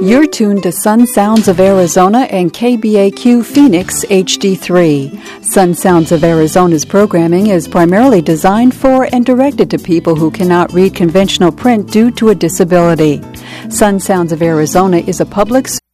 You're tuned to Sun Sounds of Arizona and KBAQ Phoenix HD3. Sun Sounds of Arizona's programming is primarily designed for and directed to people who cannot read conventional print due to a disability. Sun Sounds of Arizona is a public